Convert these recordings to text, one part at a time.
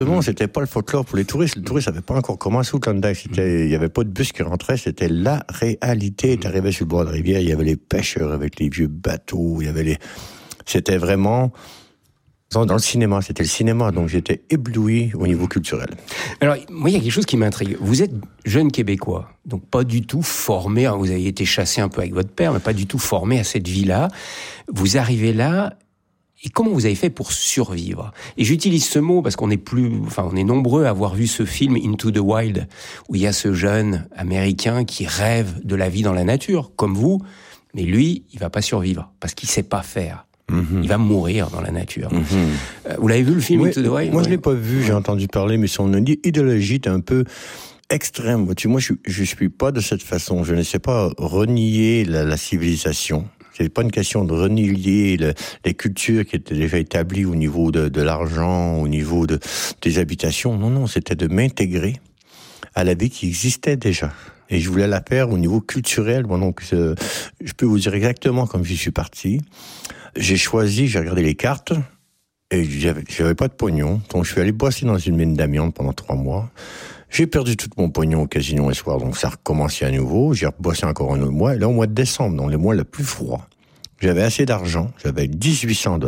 Non, c'était pas le folklore pour les touristes. Les touristes n'avaient pas encore commencé au Klondike. Il y avait pas de bus qui rentrait. C'était la réalité. T'arrivais sur le bord de la rivière, il y avait les pêcheurs avec les vieux bateaux. C'était vraiment dans le cinéma. C'était le cinéma. Donc j'étais ébloui au niveau culturel. Alors, moi, il y a quelque chose qui m'intrigue. Vous êtes jeune Québécois, donc pas du tout formé. Vous avez été chassé un peu avec votre père, mais pas du tout formé à cette vie-là. Vous arrivez là. Et comment vous avez fait pour survivre? Et j'utilise ce mot parce qu'on est nombreux à avoir vu ce film Into the Wild, où il y a ce jeune Américain qui rêve de la vie dans la nature, comme vous, mais lui, il va pas survivre parce qu'il sait pas faire. Il va mourir dans la nature. Vous l'avez vu le film Into the Wild? Moi, je l'ai pas vu, j'ai entendu parler, mais son idéologie est un peu extrême. Moi, je suis pas de cette façon. Je ne sais pas renier la civilisation. C'est pas une question de renier les cultures qui étaient déjà établies au niveau de l'argent, au niveau des habitations. Non, c'était de m'intégrer à la vie qui existait déjà. Et je voulais la faire au niveau culturel. Bon, donc, je peux vous dire exactement comme j'y suis parti. J'ai regardé les cartes, et j'avais pas de pognon. Donc, je suis allé bosser dans une mine d'amiante pendant 3 mois. J'ai perdu tout mon pognon au casino un soir, donc ça a recommencé à nouveau. J'ai rebossé encore un autre mois. Et là, au mois de décembre, dans le mois le plus froid, j'avais assez d'argent. J'avais $1,800.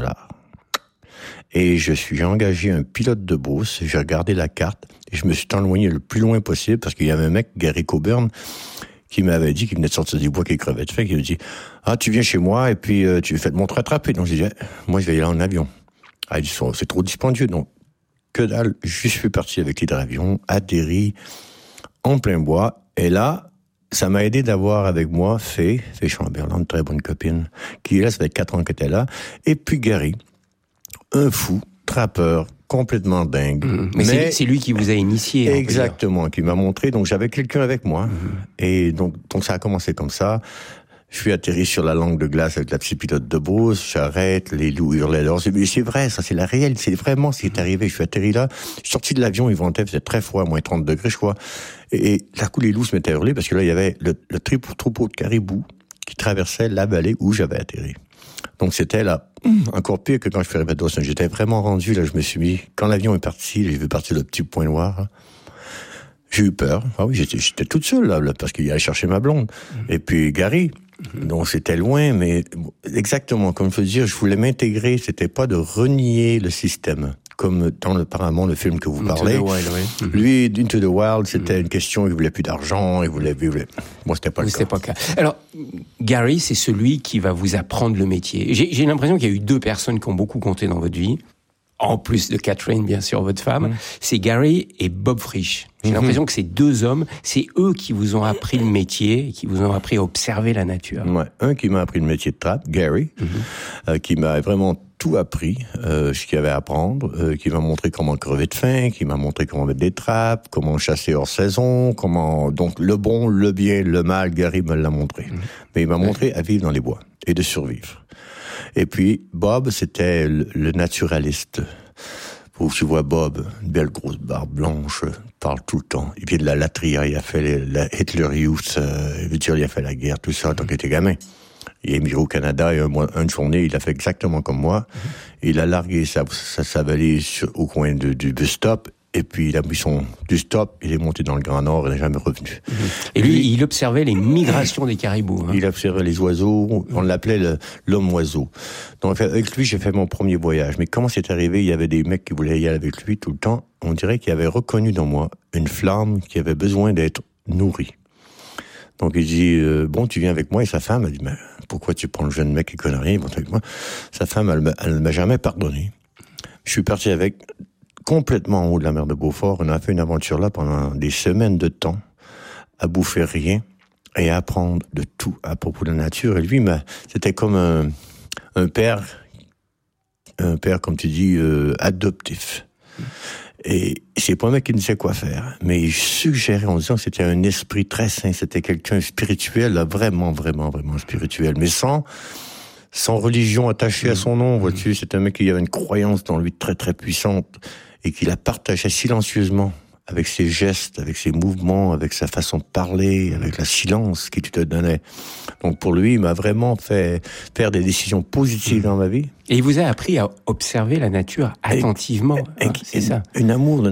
Et j'ai engagé un pilote de Beauce. J'ai regardé la carte et je me suis éloigné le plus loin possible parce qu'il y avait un mec, Gary Coburn, qui m'avait dit qu'il venait de sortir du bois, qu'il crevait de faim, qui me dit « Ah, tu viens chez moi et puis tu fais de mon rattraper. » Donc j'ai dit « Moi, je vais y aller en avion. » Ah, il dit « C'est trop dispendieux. » Donc, que dalle, je suis parti avec l'hydravion, atterri en plein bois, et là, ça m'a aidé d'avoir avec moi Fay Chamberlain, une très bonne copine, qui là, ça fait 4 ans qu'elle était là, et puis Gary, un fou, trappeur, complètement dingue. Mais c'est lui qui vous a initié. Exactement, qui m'a montré, donc j'avais quelqu'un avec moi, et donc ça a commencé comme ça. Je suis atterri sur la langue de glace avec la petite pilote de Beauce, j'arrête, les loups hurlaient dehors. Mais c'est vrai, ça, c'est la réalité, c'est vraiment ce qui est arrivé. Je suis atterri là, je suis sorti de l'avion, il ventait, c'était très froid, moins 30 degrés, je crois. Et d'un coup, les loups se mettaient à hurler parce que là, il y avait le troupeau de caribous qui traversait la vallée où j'avais atterri. Donc c'était là, encore pire que quand je suis arrivé à Dawson. J'étais vraiment rendu, là, je me suis mis, quand l'avion est parti, j'ai vu partir le petit point noir, là, j'ai eu peur. Ah oui, j'étais toute seule, là, parce qu'il allait chercher ma blonde. Et puis Gary, donc c'était loin, mais exactement, comme je veux dire, je voulais m'intégrer, c'était pas de renier le système, comme dans apparemment le film que vous parlez. Into the Wild, oui. Lui, Into the Wild, c'était une question, il voulait plus d'argent, il voulait... Moi, c'était pas le cas. C'était pas le cas. Alors, Gary, c'est celui qui va vous apprendre le métier. J'ai l'impression qu'il y a eu 2 personnes qui ont beaucoup compté dans votre vie, en plus de Catherine, bien sûr, votre femme, c'est Gary et Bob Frisch. J'ai l'impression que ces 2 hommes, c'est eux qui vous ont appris le métier, qui vous ont appris à observer la nature. Ouais, un qui m'a appris le métier de trappe, Gary, qui m'a vraiment tout appris, ce qu'il y avait à apprendre, qui m'a montré comment crever de faim, qui m'a montré comment mettre des trappes, comment chasser hors saison, donc le bon, le bien, le mal, Gary me l'a montré. Mais il m'a montré à vivre dans les bois et de survivre. Et puis, Bob, c'était le naturaliste. Où tu vois Bob, une belle grosse barbe blanche, parle tout le temps. Il vient de la latria, il a fait la Hitler Youth, il a fait la guerre, tout ça, tant qu'il était gamin. Il est émigré au Canada et une journée, il a fait exactement comme moi. Il a largué sa valise au coin du bus stop. Et puis, il a mis du stop, il est monté dans le Grand Nord et n'est jamais revenu. Et lui, il observait les migrations des caribous. Il observait les oiseaux, on l'appelait l'homme-oiseau. Donc, avec lui, j'ai fait mon premier voyage. Mais comment c'est arrivé? Il y avait des mecs qui voulaient y aller avec lui tout le temps. On dirait qu'il avait reconnu dans moi une flamme qui avait besoin d'être nourrie. Donc, il dit, bon, tu viens avec moi. Et sa femme, elle dit, mais pourquoi tu prends le jeune mec qui connaît rien, il monte avec moi? Sa femme, elle m'a jamais pardonné. Je suis parti avec... complètement en haut de la mer de Beaufort. On a fait une aventure là pendant des semaines de temps, à bouffer rien et à apprendre de tout à propos de la nature. Et lui, c'était comme un père, comme tu dis, adoptif. Et c'est pas un mec qui ne sait quoi faire, mais il suggérait en disant que c'était un esprit très sain, c'était quelqu'un spirituel, là, vraiment, vraiment, vraiment spirituel, mais sans religion attachée à son nom, vois-tu. C'est un mec qui avait une croyance dans lui très, très puissante et qui la partageait silencieusement avec ses gestes, avec ses mouvements, avec sa façon de parler, avec le silence qu'il te donnait. Donc pour lui, il m'a vraiment fait faire des décisions positives dans ma vie. Et il vous a appris à observer la nature attentivement. C'est ça. Un amour de